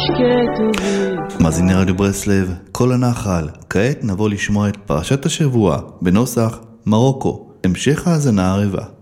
השקט ובי. מאזיני רדיו ברסלב, כל הנחל. כעת נבוא לשמוע את פרשת השבוע בנוסח מרוקו. המשך האזנה ערבה.